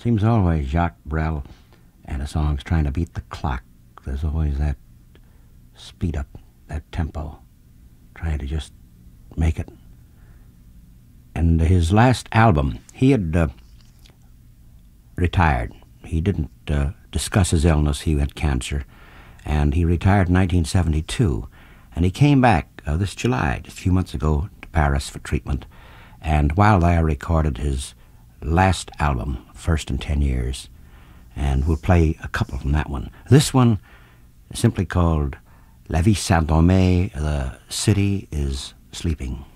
Seems always Jacques Brel and a song's trying to beat the clock. There's always that speed up, that tempo, trying to just make it. And his last album, he had retired. He didn't discuss his illness. He had cancer, and he retired in 1972. And he came back this July, just a few months ago, to Paris for treatment. And while there, recorded his last album, first in 10 years. And we'll play a couple from that one. This one is simply called La Vie s'endormait, the city is sleeping.